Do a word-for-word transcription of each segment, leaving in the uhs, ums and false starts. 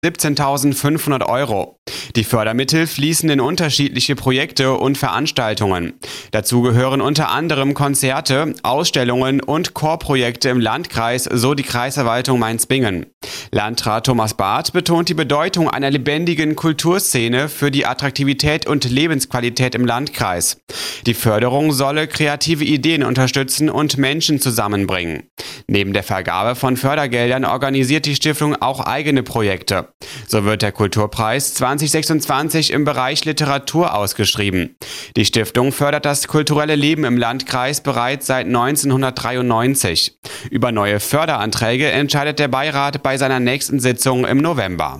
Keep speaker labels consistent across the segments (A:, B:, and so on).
A: siebzehntausendfünfhundert Euro. Die Fördermittel fließen in unterschiedliche Projekte und Veranstaltungen. Dazu gehören unter anderem Konzerte, Ausstellungen und Chorprojekte im Landkreis, so die Kreisverwaltung Mainz-Bingen. Landrat Thomas Barth betont die Bedeutung einer lebendigen Kulturszene für die Attraktivität und Lebensqualität im Landkreis. Die Förderung solle kreative Ideen unterstützen und Menschen zusammenbringen. Neben der Vergabe von Fördergeldern organisiert die Stiftung auch eigene Projekte. So wird der Kulturpreis zwanzig sechsundzwanzig im Bereich Literatur ausgeschrieben. Die Stiftung fördert das kulturelle Leben im Landkreis bereits seit neunzehnhundertdreiundneunzig. Über neue Förderanträge entscheidet der Beirat bei seiner nächsten Sitzung im November.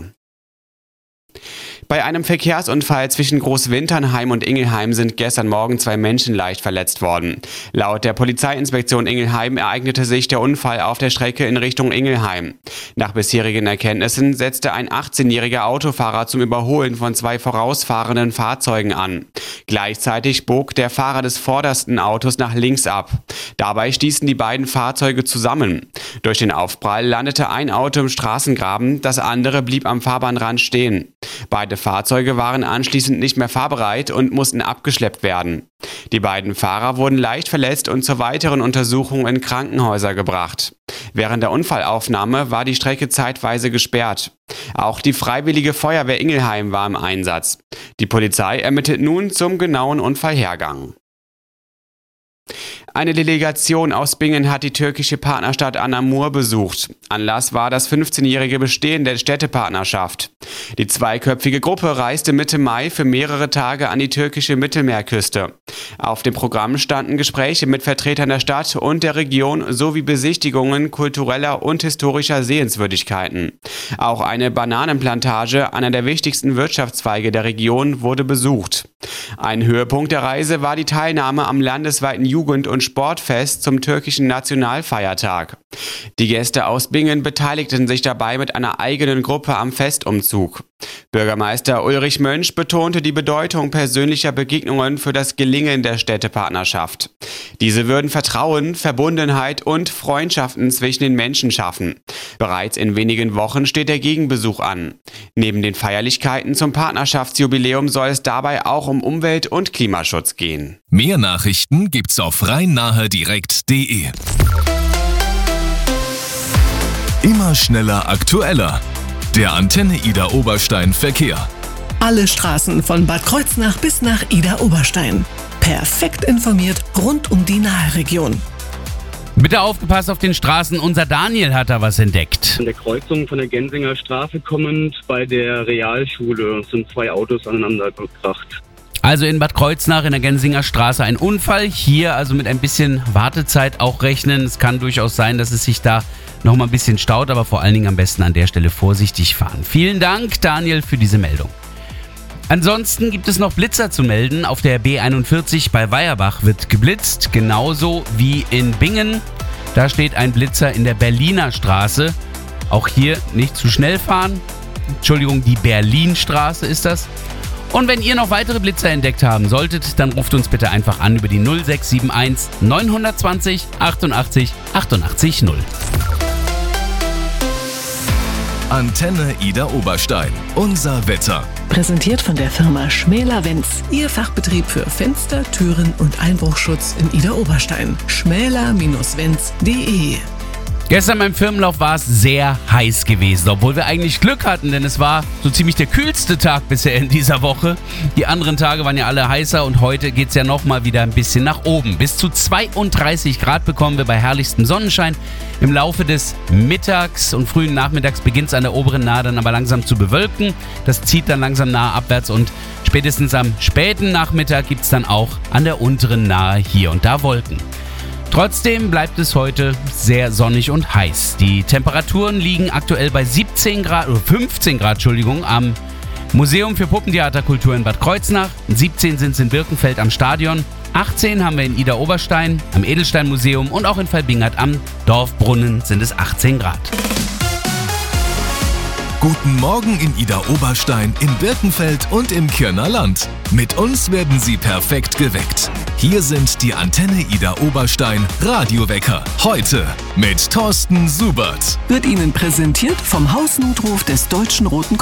A: Bei einem Verkehrsunfall zwischen Großwinternheim und Ingelheim sind gestern Morgen zwei Menschen leicht verletzt worden. Laut der Polizeiinspektion Ingelheim ereignete sich der Unfall auf der Strecke in Richtung Ingelheim. Nach bisherigen Erkenntnissen setzte ein achtzehnjähriger Autofahrer zum Überholen von zwei vorausfahrenden Fahrzeugen an. Gleichzeitig bog der Fahrer des vordersten Autos nach links ab. Dabei stießen die beiden Fahrzeuge zusammen. Durch den Aufprall landete ein Auto im Straßengraben, das andere blieb am Fahrbahnrand stehen. Beide Fahrzeuge waren anschließend nicht mehr fahrbereit und mussten abgeschleppt werden. Die beiden Fahrer wurden leicht verletzt und zur weiteren Untersuchung in Krankenhäuser gebracht. Während der Unfallaufnahme war die Strecke zeitweise gesperrt. Auch die Freiwillige Feuerwehr Ingelheim war im Einsatz. Die Polizei ermittelt nun zum genauen Unfallhergang. Eine Delegation aus Bingen hat die türkische Partnerstadt Anamur besucht. Anlass war das fünfzehnjährige Bestehen der Städtepartnerschaft. Die zweiköpfige Gruppe reiste Mitte Mai für mehrere Tage an die türkische Mittelmeerküste. Auf dem Programm standen Gespräche mit Vertretern der Stadt und der Region sowie Besichtigungen kultureller und historischer Sehenswürdigkeiten. Auch eine Bananenplantage, einer der wichtigsten Wirtschaftszweige der Region, wurde besucht. Ein Höhepunkt der Reise war die Teilnahme am landesweiten Jugend- und Sportfest zum türkischen Nationalfeiertag. Die Gäste aus Bingen beteiligten sich dabei mit einer eigenen Gruppe am Festumzug. Bürgermeister Ulrich Mönch betonte die Bedeutung persönlicher Begegnungen für das Gelingen der Städtepartnerschaft. Diese würden Vertrauen, Verbundenheit und Freundschaften zwischen den Menschen schaffen. Bereits in wenigen Wochen steht der Gegenbesuch an. Neben den Feierlichkeiten zum Partnerschaftsjubiläum soll es dabei auch um Umwelt- und Klimaschutz gehen.
B: Mehr Nachrichten gibt's auf rhein nahe direkt punkt de. Immer schneller, aktueller. Der Antenne Idar Oberstein Verkehr.
C: Alle Straßen von Bad Kreuznach bis nach Idar Oberstein. Perfekt informiert rund um die Nahe-Region.
D: Bitte aufgepasst auf den Straßen, unser Daniel hat da was entdeckt.
E: An der Kreuzung von der Gensinger Straße kommend bei der Realschule sind zwei Autos aneinander gekracht.
D: Also in Bad Kreuznach in der Gensinger Straße ein Unfall. Hier also mit ein bisschen Wartezeit auch rechnen. Es kann durchaus sein, dass es sich da noch mal ein bisschen staut, aber vor allen Dingen am besten an der Stelle vorsichtig fahren. Vielen Dank, Daniel, für diese Meldung. Ansonsten gibt es noch Blitzer zu melden. Auf der B einundvierzig bei Weierbach wird geblitzt, genauso wie in Bingen. Da steht ein Blitzer in der Berliner Straße. Auch hier nicht zu schnell fahren. Entschuldigung, die Berlinstraße ist das. Und wenn ihr noch weitere Blitzer entdeckt haben solltet, dann ruft uns bitte einfach an über die null sechs sieben eins neun zwei null achtundachtzig achtundachtzig null.
B: Antenne Idar Oberstein. Unser Wetter.
C: Präsentiert von der Firma Schmäler-Wenz. Ihr Fachbetrieb für Fenster, Türen und Einbruchschutz in Idar Oberstein. schmäler Bindestrich wenz punkt de.
D: Gestern beim Firmenlauf war es sehr heiß gewesen, obwohl wir eigentlich Glück hatten, denn es war so ziemlich der kühlste Tag bisher in dieser Woche. Die anderen Tage waren ja alle heißer und heute geht es ja nochmal wieder ein bisschen nach oben. Bis zu zweiunddreißig Grad bekommen wir bei herrlichstem Sonnenschein. Im Laufe des Mittags und frühen Nachmittags beginnt es an der oberen Nahe dann aber langsam zu bewölken. Das zieht dann langsam nahe abwärts und spätestens am späten Nachmittag gibt es dann auch an der unteren Nahe hier und da Wolken. Trotzdem bleibt es heute sehr sonnig und heiß. Die Temperaturen liegen aktuell bei siebzehn Grad, oder fünfzehn Grad, Entschuldigung, am Museum für Puppentheaterkultur in Bad Kreuznach. siebzehn sind es in Birkenfeld am Stadion. achtzehn haben wir in Idar Oberstein, am Edelstein-Museum und auch in Valbingert am Dorfbrunnen sind es achtzehn Grad.
B: Guten Morgen in Idar Oberstein, in Birkenfeld und im Kirner Land. Mit uns werden Sie perfekt geweckt. Hier sind die Antenne Ida Oberstein Radiowecker. Heute mit Thorsten Subert.
C: Wird Ihnen präsentiert vom Hausnotruf des Deutschen Roten